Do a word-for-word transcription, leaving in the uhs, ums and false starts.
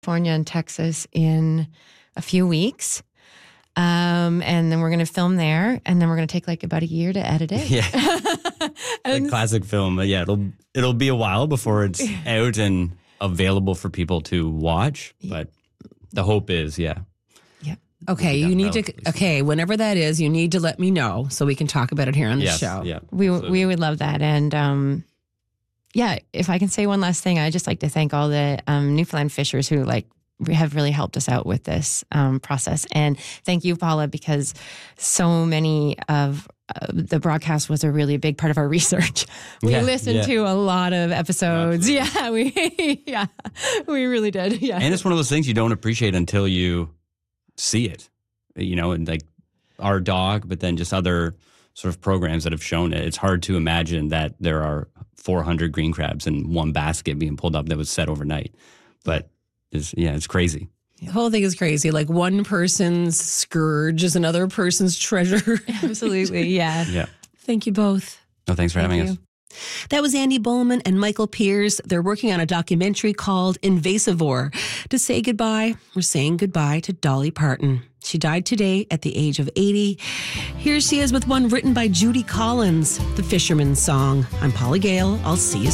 California and Texas in a few weeks. Um, and then we're going to film there, and then we're going to take like about a year to edit it. Yeah. A classic film. But yeah, it'll it'll be a while before it's out and available for people to watch. But the hope is, yeah. Yeah. Okay, you need to, okay, whenever that is, you need to let me know so we can talk about it here on the yes, show. Yeah. We absolutely. we would love that. And um, yeah, if I can say one last thing, I'd just like to thank all the um, Newfoundland fishers who like have really helped us out with this um, process. And thank you, Paula, because so many of uh, the broadcast was a really big part of our research. We Yeah, listened yeah. to a lot of episodes. Absolutely. Yeah, we yeah, we really did. Yeah. And it's one of those things you don't appreciate until you see it, you know, and like our dog, but then just other sort of programs that have shown it. It's hard to imagine that there are four hundred green crabs in one basket being pulled up that was set overnight. But it's, yeah, it's crazy. The whole thing is crazy. Like one person's scourge is another person's treasure. Absolutely. Yeah. Yeah. Thank you both. No, thanks for Thank having you. us. That was Andy Bowman and Michael Pierce. They're working on a documentary called Invasivore. To say goodbye, we're saying goodbye to Dolly Parton. She died today at the age of eighty. Here she is with one written by Judy Collins, The Fisherman's Song. I'm Paula Gale. I'll see you